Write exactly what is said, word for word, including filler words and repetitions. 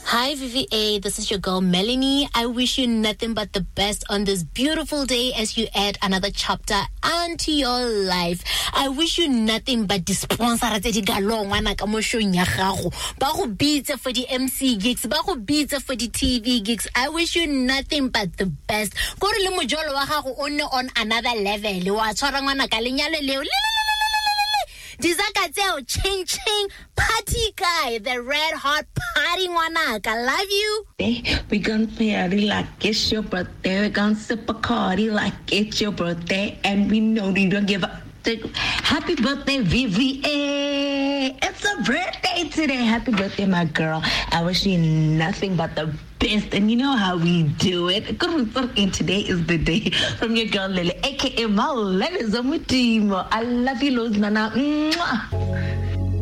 Hi, V V A. This is your girl, Melanie. I wish you nothing but the best on this beautiful day as you add another chapter onto your life. I wish you nothing but the sponsor tse di galong wana ka mo show nya gago. Ba go bitse for the M C gigs, ba go bitse for the T V gigs. I wish you nothing but the best. Go re le mojolo wa gago o ne on another level. Wa tshwara ngwana ka lenyalo leo. Dizakatseo ching ching party guy, the red hot party wanaka. Love you. We gonna party like it's your birthday. We gonna sip a cardi like it's your birthday, and we know you don't give a happy birthday, V V A. It's a birthday today. Happy birthday, my girl. I wish you nothing but the best, and you know how we do it. And today is the day from your girl Lily, aka my Lily Zamutimo. I love you, Lord Nana. Mwah.